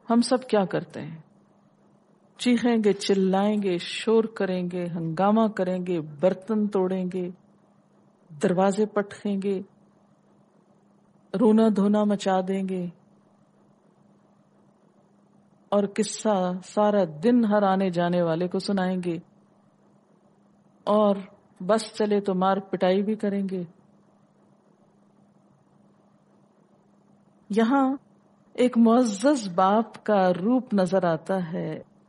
ہم سب کیا کرتے ہیں؟ چیخیں گے، چلائیں گے، شور کریں گے، ہنگامہ کریں گے، برتن توڑیں گے، دروازے پٹکیں گے، رونا دھونا مچا دیں گے، اور قصہ سارا دن ہر آنے جانے والے کو سنائیں گے، اور بس چلے تو مار پٹائی بھی کریں گے. یہاں ایک معزز باپ کا روپ نظر آتا ہے،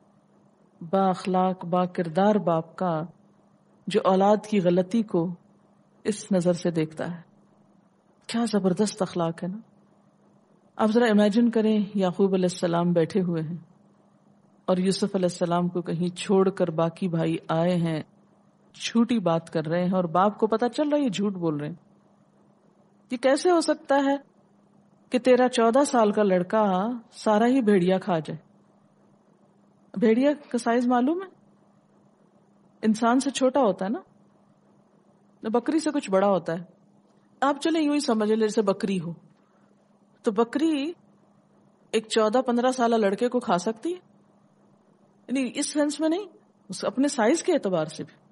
با اخلاق با کردار باپ کا، جو اولاد کی غلطی کو اس نظر سے دیکھتا ہے. کیا زبردست اخلاق ہے نا. آپ ذرا امیجن کریں، یعقوب علیہ السلام بیٹھے ہوئے ہیں اور یوسف علیہ السلام کو کہیں چھوڑ کر باقی بھائی آئے ہیں، جھوٹی بات کر رہے ہیں، اور باپ کو پتا چل رہا ہے یہ جھوٹ بول رہے ہیں. یہ کیسے ہو سکتا ہے کہ تیرا 14 سال کا لڑکا سارا ہی بھیڑیا کھا جائے؟ بھیڑیا کا سائز معلوم ہے؟ انسان سے چھوٹا ہوتا ہے نا، بکری سے کچھ بڑا ہوتا ہے. آپ چلیں یوں ہی سمجھ لیں جیسے بکری ہو، تو بکری ایک 14-15 سالہ لڑکے کو کھا سکتی ہے؟ یعنی اس سینس میں نہیں، اس اپنے سائز کے اعتبار سے بھی.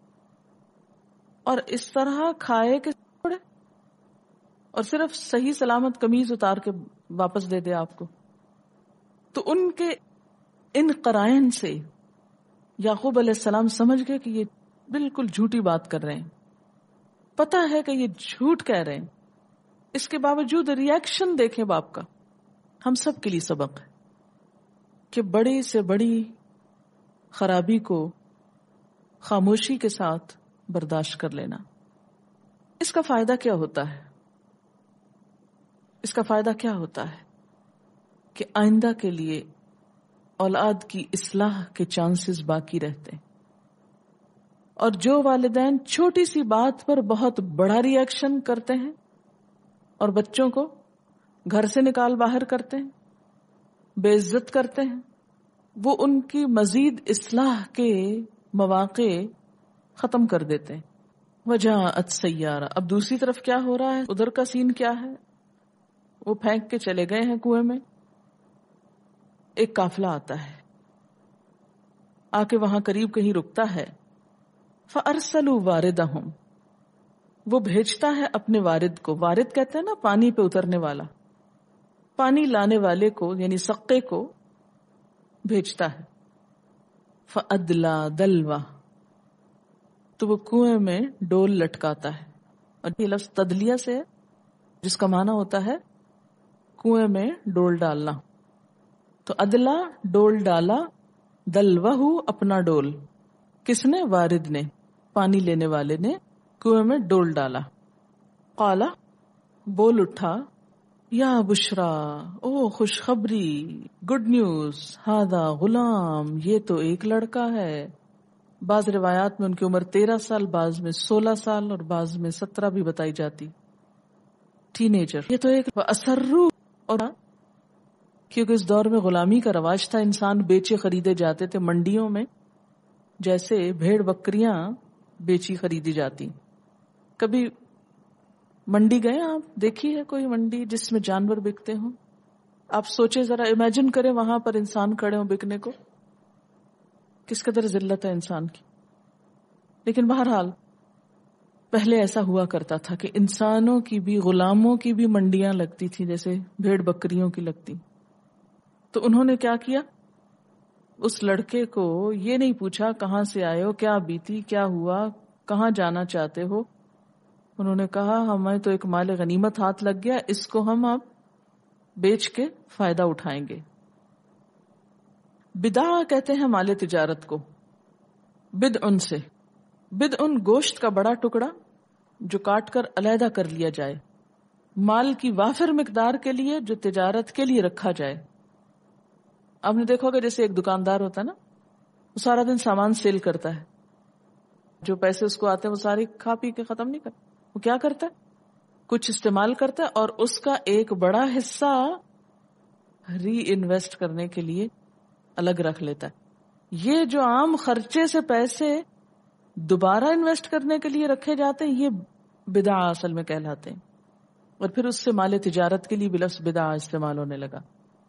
اور اس طرح کھائے کہ چھوڑے، اور صرف صحیح سلامت قمیض اتار کے واپس دے دے آپ کو. تو ان کے ان قرائن سے یعقوب علیہ السلام سمجھ گئے کہ یہ بالکل جھوٹی بات کر رہے ہیں، پتہ ہے کہ یہ جھوٹ کہہ رہے ہیں. اس کے باوجود ریاکشن دیکھیں باپ کا. ہم سب کے لیے سبق ہے کہ بڑی سے بڑی خرابی کو خاموشی کے ساتھ برداشت کر لینا. اس کا فائدہ کیا ہوتا ہے؟ اس کا فائدہ کیا ہوتا ہے کہ آئندہ کے لیے اولاد کی اصلاح کے چانسز باقی رہتے ہیں. اور جو والدین چھوٹی سی بات پر بہت بڑا ریاکشن کرتے ہیں اور بچوں کو گھر سے نکال باہر کرتے ہیں، بے عزت کرتے ہیں، وہ ان کی مزید اصلاح کے مواقع ختم کر دیتے ہیں. وجاءت سیارہ. اب دوسری طرف کیا ہو رہا ہے؟ ادھر کا سین کیا ہے؟ وہ پھینک کے چلے گئے ہیں کنویں میں. ایک قافلہ آتا ہے، آ کے وہاں قریب کہیں رکتا ہے. فَأَرْسَلُوا وَارِدَهُمْ. وہ بھیجتا ہے اپنے وارد کو. وارد کہتے ہیں نا پانی پہ اترنے والا، پانی لانے والے کو یعنی سقے کو بھیجتا ہے. فَأَدْلَى دَلْوَةً. تو وہ کنویں میں ڈول لٹکاتا ہے. اور یہ لفظ تدلیہ سے ہے، جس کا معنی ہوتا ہے کنویں میں ڈول ڈالنا. تو ادلا ڈول ڈالا، دلوہ اپنا ڈول. کس نے؟ وارد نے، پانی لینے والے نے کنویں میں ڈول ڈالا. قالا بول اٹھا، یا بشرا او خوشخبری، گڈ نیوز، ہاذا غلام یہ تو ایک لڑکا ہے. بعض روایات میں ان کی عمر 13 سال، بعض میں 16 سال اور بعض میں 17 بھی بتائی جاتی. Ten ager. یہ تو ایک اسرو. اور کیونکہ اس دور میں غلامی کا رواج تھا، انسان بیچے خریدے جاتے تھے منڈیوں میں، جیسے بھیڑ بکریاں بیچی خریدی جاتی. کبھی منڈی گئے آپ؟ دیکھی ہے کوئی منڈی جس میں جانور بکتے ہوں؟ آپ سوچیں ذرا، امیجن کریں وہاں پر انسان کھڑے ہوں بکنے کو، کس قدر ذلت ہے انسان کی. لیکن بہرحال پہلے ایسا ہوا کرتا تھا کہ انسانوں کی بھی، غلاموں کی بھی منڈیاں لگتی تھی جیسے بھیڑ بکریوں کی لگتی. تو انہوں نے کیا کیا؟ اس لڑکے کو یہ نہیں پوچھا کہاں سے آئے ہو، کیا بیتی، کیا ہوا، کہاں جانا چاہتے ہو. انہوں نے کہا ہمیں تو ایک مال غنیمت ہاتھ لگ گیا، اس کو ہم اب بیچ کے فائدہ اٹھائیں گے. بدع کہتے ہیں مال تجارت کو. بدعن سے، بدعن گوشت کا بڑا ٹکڑا جو کاٹ کر علیحدہ کر لیا جائے، مال کی وافر مقدار کے لیے جو تجارت کے لیے رکھا جائے. آپ نے دیکھا ہوگا جیسے ایک دکاندار ہوتا ہے نا، وہ سارا دن سامان سیل کرتا ہے، جو پیسے اس کو آتے ہیں وہ سارے کھا پی کے ختم نہیں کرتا. وہ کیا کرتا ہے؟ کچھ استعمال کرتا ہے اور اس کا ایک بڑا حصہ ری انویسٹ کرنے کے لیے الگ رکھ لیتا ہے. یہ جو عام خرچے سے پیسے دوبارہ انویسٹ کرنے کے لیے رکھے جاتے ہیں، یہ بدعہ اصل میں کہلاتے ہیں. اور پھر اس سے مال تجارت کے لیے بھی لفظ بدعہ استعمال ہونے لگا.